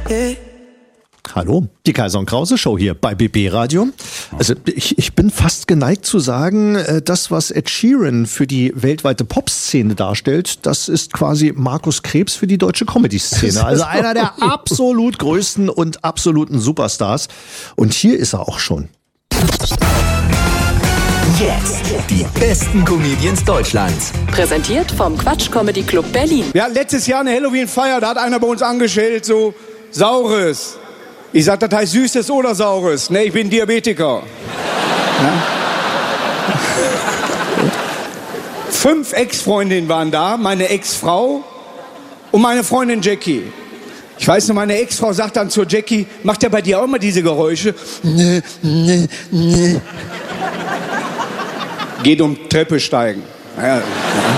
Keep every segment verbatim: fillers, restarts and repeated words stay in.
Hallo, die Kaiser und Krause Show hier bei B B Radio. Also ich, ich bin fast geneigt zu sagen, das, was Ed Sheeran für die weltweite Popszene darstellt, das ist quasi Markus Krebs für die deutsche Comedy-Szene. Also einer der absolut größten und absoluten Superstars. Und hier ist er auch schon. Jetzt die besten Comedians Deutschlands. Präsentiert vom Quatsch Comedy Club Berlin. Wir hatten letztes Jahr eine Halloween-Feier, da hat einer bei uns angestellt, so Saures. Ich sag, das heißt Süßes oder Saures. Ne, ich bin Diabetiker. Ja? Fünf Ex-Freundinnen waren da, meine Ex-Frau und meine Freundin Jackie. Ich weiß noch, meine Ex-Frau sagt dann zur Jackie, macht ja bei dir auch immer diese Geräusche? Ne, ne, ne. Geht um Treppe steigen. Ja, ja.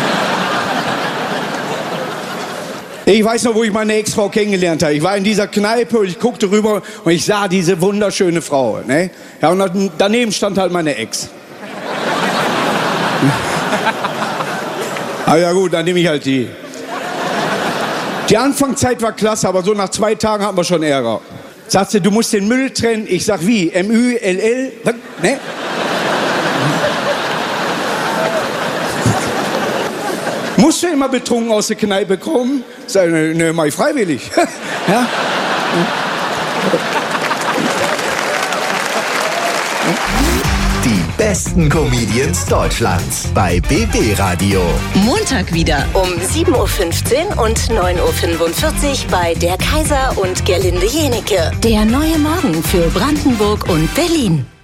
Ich weiß noch, wo ich meine Ex-Frau kennengelernt habe. Ich war in dieser Kneipe und ich guckte rüber und ich sah diese wunderschöne Frau. Ne? Ja, und daneben stand halt meine Ex. Aber ja gut, dann nehme ich halt die. Die Anfangszeit war klasse, aber so nach zwei Tagen hatten wir schon Ärger. Sagt sie, du musst den Müll trennen. Ich sag, wie? M Ü L L? Was? Ne? Musst du immer betrunken aus der Kneipe kommen? Sag ich, ne, ne, mach ich freiwillig. Ja? Die besten Comedians Deutschlands bei B B Radio. Montag wieder um sieben Uhr fünfzehn und neun Uhr fünfundvierzig bei der Kaiser und Gerlinde Jenecke. Der neue Morgen für Brandenburg und Berlin.